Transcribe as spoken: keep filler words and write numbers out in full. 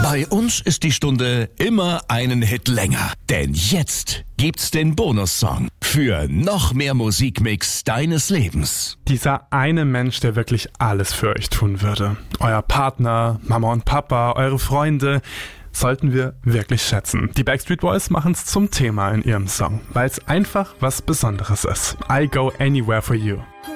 Bei uns ist die Stunde immer einen Hit länger. Denn jetzt gibt's den Bonussong für noch mehr Musikmix deines Lebens. Dieser eine Mensch, der wirklich alles für euch tun würde. Euer Partner, Mama und Papa, eure Freunde, sollten wir wirklich schätzen. Die Backstreet Boys machen es zum Thema in ihrem Song, weil es einfach was Besonderes ist. I go anywhere for you.